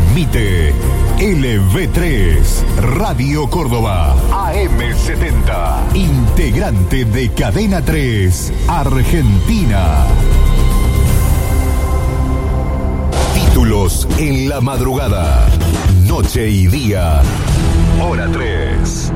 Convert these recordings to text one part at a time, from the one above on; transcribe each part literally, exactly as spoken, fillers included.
Transmite L V tres, Radio Córdoba, A M setenta, integrante de Cadena tres, Argentina. Títulos en la madrugada, noche y día, hora tres.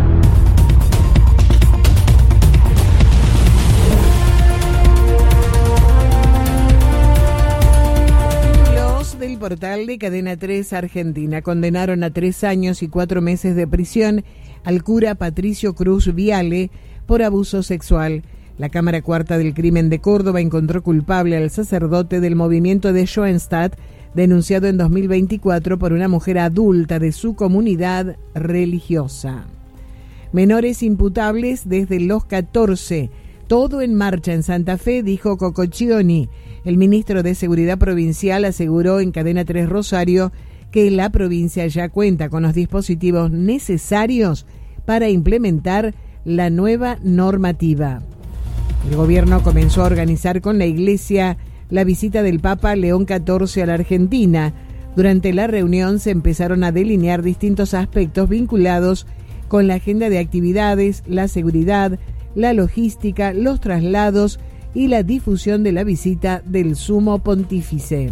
Del portal de Cadena tres Argentina condenaron a tres años y cuatro meses de prisión al cura Patricio Cruz Viale por abuso sexual. La Cámara Cuarta del Crimen de Córdoba encontró culpable al sacerdote del movimiento de Schoenstatt, denunciado en dos mil veinticuatro por una mujer adulta de su comunidad religiosa. Menores imputables desde los catorce. Todo en marcha en Santa Fe, dijo Cococcioni. El ministro de Seguridad Provincial aseguró en Cadena tres Rosario que la provincia ya cuenta con los dispositivos necesarios para implementar la nueva normativa. El gobierno comenzó a organizar con la Iglesia la visita del Papa León catorce a la Argentina. Durante la reunión se empezaron a delinear distintos aspectos vinculados con la agenda de actividades, la seguridad, la logística, los traslados y la difusión de la visita del Sumo Pontífice.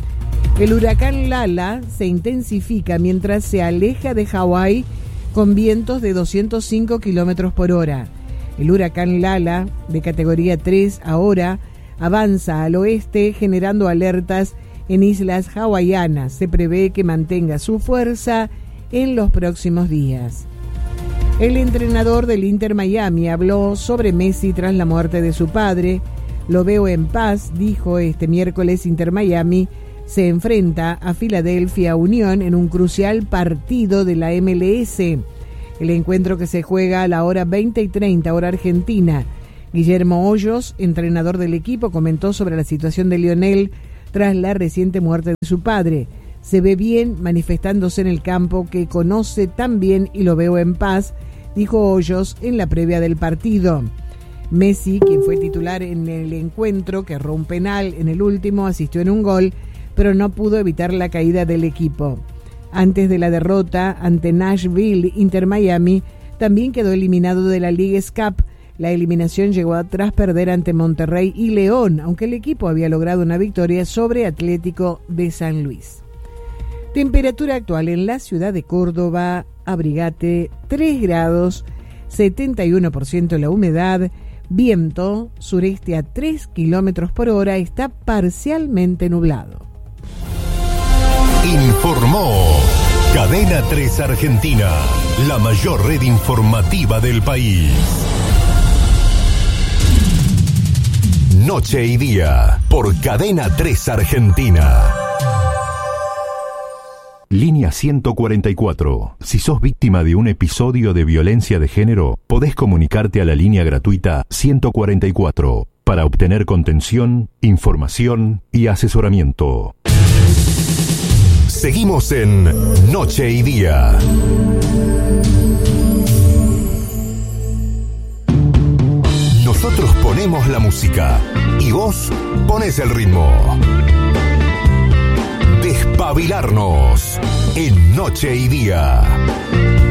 El huracán Lala se intensifica mientras se aleja de Hawái con vientos de doscientos cinco kilómetros por hora. El huracán Lala, de categoría tres ahora, avanza al oeste generando alertas en islas hawaianas. Se prevé que mantenga su fuerza en los próximos días. El entrenador del Inter Miami habló sobre Messi tras la muerte de su padre. Lo veo en paz, dijo este miércoles. Inter Miami se enfrenta a Philadelphia Union en un crucial partido de la M L S. El encuentro, que se juega a la hora veinte y treinta hora argentina. Guillermo Hoyos, entrenador del equipo, comentó sobre la situación de Lionel tras la reciente muerte de su padre. Se ve bien manifestándose en el campo, que conoce tan bien, y lo veo en paz, dijo Hoyos en la previa del partido. Messi, quien fue titular en el encuentro, que erró un penal en el último, asistió en un gol, pero no pudo evitar la caída del equipo. Antes de la derrota ante Nashville, Inter Miami también quedó eliminado de la Leagues Cup. La eliminación llegó tras perder ante Monterrey y León, aunque el equipo había logrado una victoria sobre Atlético de San Luis. Temperatura actual en la ciudad de Córdoba: abrigate, tres grados, setenta y uno por ciento la humedad, viento sureste a tres kilómetros por hora, está parcialmente nublado. Informó Cadena tres Argentina, la mayor red informativa del país. Noche y día, por Cadena tres Argentina. Línea ciento cuarenta y cuatro. Si sos víctima de un episodio de violencia de género, podés comunicarte a la línea gratuita ciento cuarenta y cuatro para obtener contención, información y asesoramiento. Seguimos en Noche y Día. Nosotros ponemos la música y vos pones el ritmo. Despabilarnos en Noche y Día.